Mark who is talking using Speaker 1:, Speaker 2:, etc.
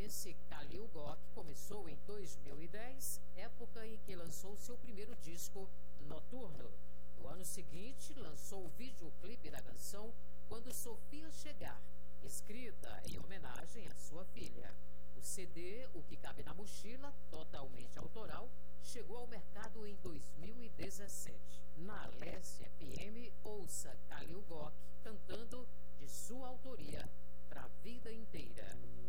Speaker 1: cearense Kalil Gok começou em 2010, época em que lançou seu primeiro disco, Noturno. No ano seguinte, lançou o videoclipe da canção Quando Sofia Chegar, escrita em homenagem à sua filha. O CD, O Que Cabe na Mochila, totalmente autoral, chegou ao mercado em 2017. Na Alesse FM, ouça Kalil Gok cantando de sua autoria, Pra Vida Inteira.